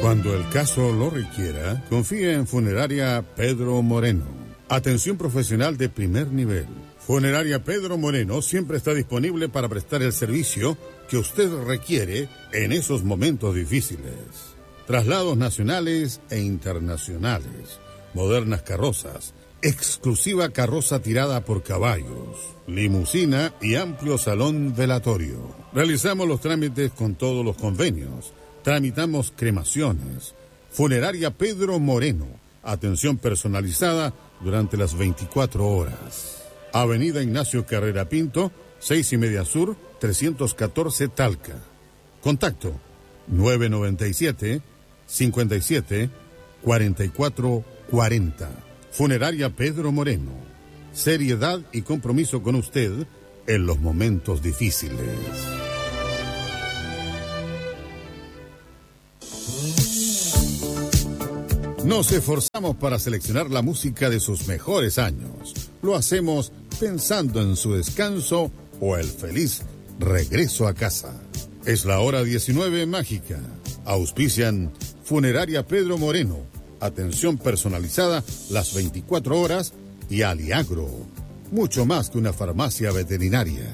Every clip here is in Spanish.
Cuando el caso lo requiera, confíe en Funeraria Pedro Moreno. Atención profesional de primer nivel. Funeraria Pedro Moreno siempre está disponible para prestar el servicio que usted requiere en esos momentos difíciles. Traslados nacionales e internacionales, modernas carrozas, exclusiva carroza tirada por caballos, limusina y amplio salón velatorio. Realizamos los trámites con todos los convenios. Tramitamos cremaciones. Funeraria Pedro Moreno. Atención personalizada durante las 24 horas. Avenida Ignacio Carrera Pinto, 6:30 Sur, 314 Talca. Contacto 997-57-4440. Funeraria Pedro Moreno. Seriedad y compromiso con usted en los momentos difíciles. Nos esforzamos para seleccionar la música de sus mejores años. Lo hacemos pensando en su descanso o el feliz regreso a casa. Es la hora 19 mágica. Auspician Funeraria Pedro Moreno. Atención personalizada las 24 horas y Aliagro. Mucho más que una farmacia veterinaria.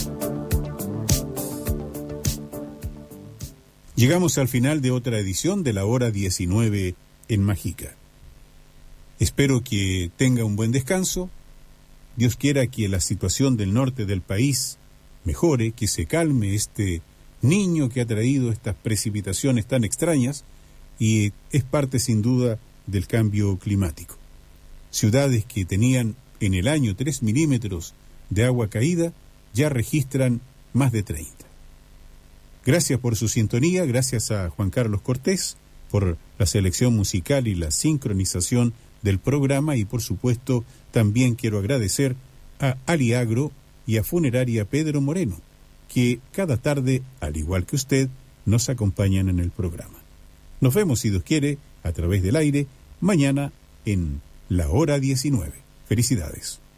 Llegamos al final de otra edición de la hora 19 en Mágica. Espero que tenga un buen descanso. Dios quiera que la situación del norte del país mejore, que se calme este niño que ha traído estas precipitaciones tan extrañas y es parte sin duda del cambio climático. Ciudades que tenían en el año 3 milímetros de agua caída ya registran más de 30. Gracias por su sintonía, gracias a Juan Carlos Cortés por la selección musical y la sincronización del programa, y por supuesto también quiero agradecer a Aliagro y a Funeraria Pedro Moreno, que cada tarde, al igual que usted, nos acompañan en el programa. Nos vemos, si Dios quiere, a través del aire, mañana en la hora 19. Felicidades.